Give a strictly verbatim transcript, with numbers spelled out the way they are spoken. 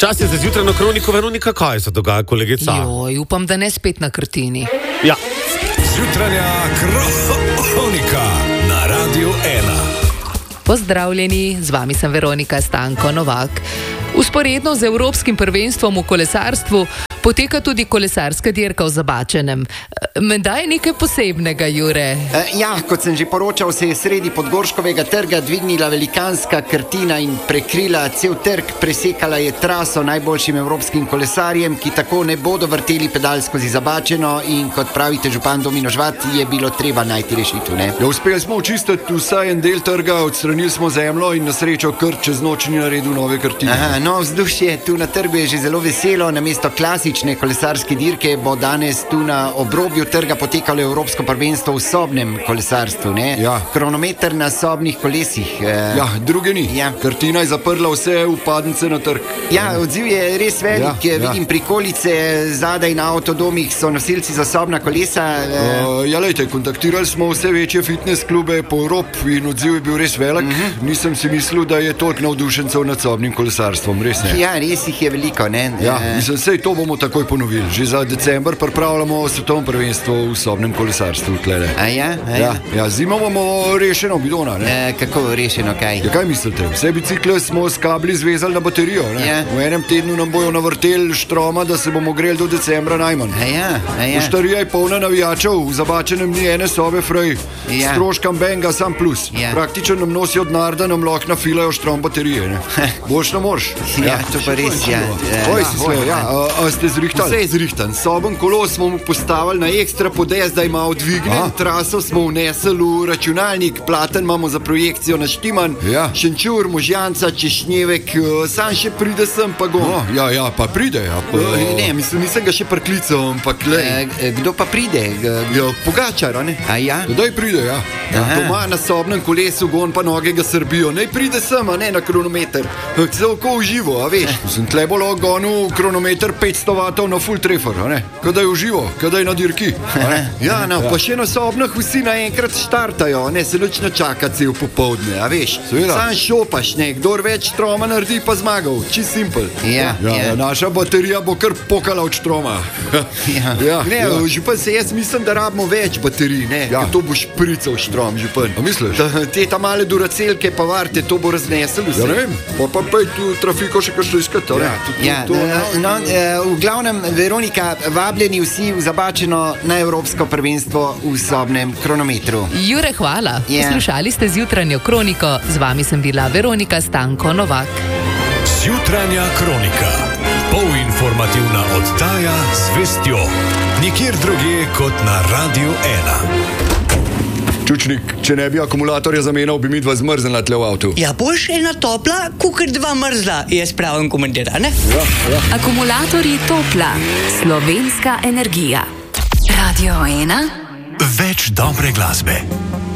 Čas je za zjutrajno kroniko. Veronika, kaj se dogaja, kolegica? Joj, upam, da ne spet na Krtini. Ja. Zjutranja kronika na Radiu ena. Pozdravljeni, z vami sem Veronika Stanko Novak. Usporedno z evropskim prvenstvom v kolesarstvu poteka tudi kolesarska dirka v Zabačenem. Menda je nekaj posebnega, Jure. Ja, kot sem že poročal, se je sredi Podgorškovega trga dvignila velikanska krtina in prekrila cel trg, presekala je traso najboljšim evropskim kolesarjem, ki tako ne bodo vrteli pedal skozi Zabačeno in kot pravite župan Domino Žvat, je bilo treba najti rešitev, ne? Ja, uspeli smo očistiti vsaj en del trga, odstranili smo zemljo in na srečo krt čez noč ni naredil nove krtine. Aha, no, vzdušje tu na trgu je že zelo veselo, namesto klasične kolesarske dirke bo danes tu na obrobju trga potekalo evropsko prvenstvo v sobnem kolesarstvu, ne? Ja. Kronometer na sobnih kolesih. Eh, Ja, druge ni. Ja. Krtina je zaprla vse upadnice na trg. Ja, odziv je res velik, Ja, ja, ja. vidim prikolice, zadaj na avtodomih so nosilci za sobna kolesa. Eh, Uh, ja, lejte, kontaktirali smo vse večje fitness klube po Evropi in odziv je bil res velik. Uh-huh. Nisem si mislil, da je toliko navdušencev nad sobnim kolesarstvom, res ne. ja, res jih je veliko, ne? Ja, Eh, mislim, sej to bomo takoj ponovili. Že za december pripravljamo svetovno prvenstvo v sobnem kolesarstvu tlele. A ja? A Ja, ja, zimo bomo rešeno bidona, ne? Eh, kako rešeno, kaj? Ja, kaj mislite? Vse bicikle smo s kabli zvezali na baterijo, ne? Ja. V enem tednu nam bojo navrteli štroma, da se bomo greli do decembra najmanj. A ja, a ja. Poštarija je polna navijačev, v Zabačenem ni ene sobe frej, Ja. stroškam benga sam plus. Ja. Praktično nam nosijo denar, da nam lahko nafilajo štrom baterije, ne? Boš ne moreš. Ja, to pa res, ja. Eh, Oj, si sve, ja, a, a ste zrihtali? Vse je zrihtan. Soben kolo smo mu postavili na ekstra podest, da ima odvignen, Aha. traso smo vnesli v računalnik, platen imamo za projekcijo naštiman, Ja. Šenčur, Možjanca, Češnjevek, eh, sam še pride sem pa go. No, ja, ja, pa pride, ja. Pa, ne, mislim, nisem ga še priklical, ampak le. Eh, kdo pa pride? G- Ja, Pogačar, a ne? A ja? Kdaj pride, ja? Ja, Aha. doma na sobnem kolesu, gon pa noge ga srbijo. Naj pride sem, a ne na kronometer. Se oko uživo, a veš? Sem tle bo lahko gonil kronometer petsto vatov na full treffer, a ne? Kadaj uživo, kadaj na dirki. a ne? Ja, no, pa še na sobnih vsi naenkrat štartajo, ne se nič ne čaka cel popoldne, a veš? Seveda. Sam šopaš, ne, kdor več štroma naredi, pa zmagal, čist simpel. Ja, ja, ja. naša baterija bo kar pokala od štroma. Ja. ja, Ne, ja. Župan se jaz mislim, da rabimo več baterij, ne? Ja. To bo šprical štrom, župan. A misliš? Da, te ta male duracelke pa varte, to bo raznesel vse. Ja, ne vem. Pa pa pej tu trafiko še kakšno iskati, ja, tudi Ja, to, ne? no, no, eh, v glavnem, Veronika, vabljeni vsi v Zabačeno na evropsko prvenstvo v sobnem kronometru. Jure, hvala. Ja. Poslušali ste zjutranjo kroniko, z vami sem bila Veronika Stanko Novak. Zjutranja kronika. Polinformativna oddaja z vestjo. Nikjer drugje kot na Radiu ena. Čučnik, če ne bi akumulatorja zamenjal, bi mi dva zmrznila tle v avtu. Ja, boš ena topla, kukar dva mrzla, je spravim komentar, ne? Ja, ja. Akumulatorji Topla, slovenska energija. Radio ena. Več dobre glasbe.